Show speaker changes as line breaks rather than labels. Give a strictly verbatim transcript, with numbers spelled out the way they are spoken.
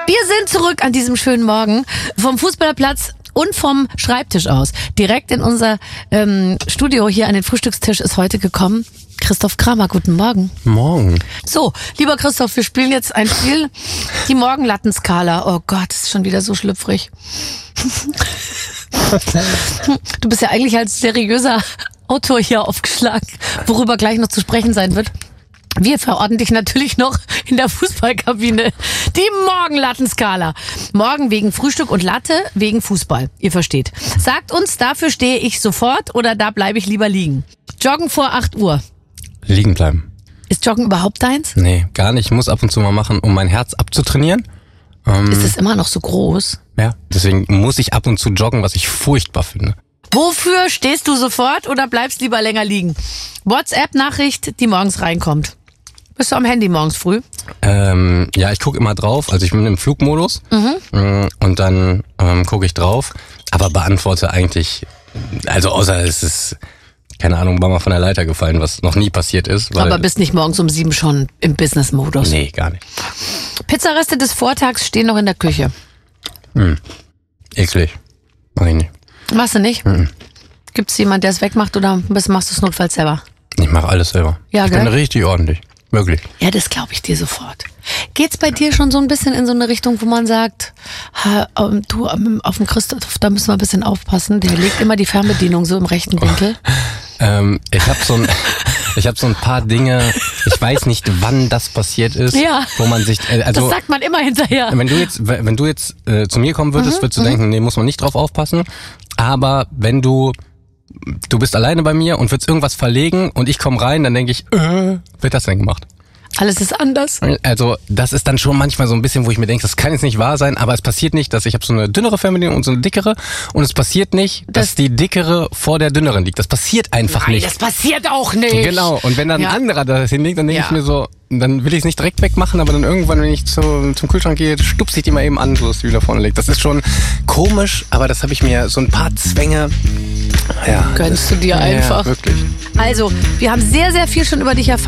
Wir sind zurück an diesem schönen Morgen vom Fußballerplatz und vom Schreibtisch aus. Direkt in unser ähm, Studio hier an den Frühstückstisch ist heute gekommen Christoph Kramer. Guten Morgen.
Morgen.
So, lieber Christoph, wir spielen jetzt ein Spiel, die Morgenlattenskala. Oh Gott, das ist schon wieder so schlüpfrig. Du bist ja eigentlich als seriöser Autor hier aufgeschlagen, worüber gleich noch zu sprechen sein wird. Wir verorten dich natürlich noch in der Fußballkabine. Die Morgenlattenskala. Morgen wegen Frühstück und Latte wegen Fußball. Ihr versteht. Sagt uns, dafür stehe ich sofort oder da bleibe ich lieber liegen. Joggen vor acht Uhr.
Liegen bleiben.
Ist Joggen überhaupt deins?
Nee, gar nicht. Ich muss ab und zu mal machen, um mein Herz abzutrainieren. Ähm,
Ist es immer noch so groß?
Ja, deswegen muss ich ab und zu joggen, was ich furchtbar finde.
Wofür stehst du sofort oder bleibst lieber länger liegen? WhatsApp-Nachricht, die morgens reinkommt. Bist du am Handy morgens früh?
Ähm, ja, ich gucke immer drauf. Also ich bin im Flugmodus mhm. und dann ähm, gucke ich drauf, aber beantworte eigentlich, also außer es ist, keine Ahnung, war mal von der Leiter gefallen, was noch nie passiert ist. Weil,
aber bist nicht morgens um sieben schon im Business-Modus?
Nee, gar nicht.
Pizzareste des Vortags stehen noch in der Küche.
Hm. Eklig. Mach ich nicht.
Machst du nicht?
Mhm.
Gibt's jemand, der es wegmacht oder machst du es notfalls selber?
Ich mache alles selber.
Ja,
ich
gell?
bin richtig ordentlich. Wirklich.
Ja, das glaube ich dir sofort. Geht's bei dir schon so ein bisschen in so eine Richtung, wo man sagt, ha, ähm, du, ähm, auf dem Christoph, da müssen wir ein bisschen aufpassen, der legt immer die Fernbedienung so im rechten Winkel?
Oh. Ähm, ich habe so ein, ich habe so ein paar Dinge, ich weiß nicht, wann das passiert ist,
ja,
wo man sich, äh, also
das sagt man immer hinterher.
Wenn du jetzt, wenn du jetzt äh, zu mir kommen würdest, mhm, würdest du mhm. denken, nee, muss man nicht drauf aufpassen. Aber wenn du Du bist alleine bei mir und willst irgendwas verlegen und ich komme rein, dann denke ich, äh, wird das denn gemacht?
Alles ist anders.
Also das ist dann schon manchmal so ein bisschen, wo ich mir denke, das kann jetzt nicht wahr sein, aber es passiert nicht, dass ich habe so eine dünnere Fernbedienung und so eine dickere und es passiert nicht, das dass die dickere vor der dünneren liegt. Das passiert einfach
nein,
nicht.
Das passiert auch nicht.
Genau, und wenn dann ja. ein anderer da hinlegt, dann denke ja. ich mir so, dann will ich es nicht direkt wegmachen, aber dann irgendwann, wenn ich zu, zum Kühlschrank gehe, stupse ich die mal eben an, so dass die wieder vorne liegt. Das ist schon komisch, aber das habe ich mir, so ein paar Zwänge, ja.
Gönnst du dir
ja,
einfach.
Ja, wirklich.
Also, wir haben sehr, sehr viel schon über dich erfahren.